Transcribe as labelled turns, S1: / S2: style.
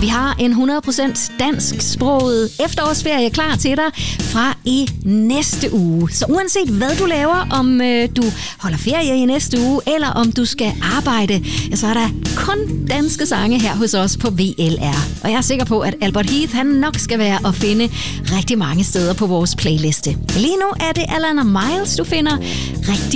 S1: Vi har en 100% dansksproget efterårsferie klar til dig fra i næste uge. Så uanset hvad du laver, om du holder ferie i næste uge, eller om du skal arbejde, så er der kun danske sange her hos os på VLR. Og jeg er sikker på, at Albert Heath han nok skal være at finde rigtig mange steder på vores playliste. Lige nu er det Alana Miles, du finder rigtig